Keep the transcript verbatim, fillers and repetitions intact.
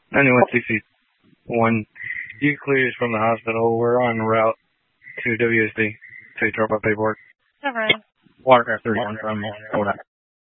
ninety-one sixty one. You clears from the hospital. We're en route to W S D to drop our paperwork. All right. Watercraft thirty-one from Florida.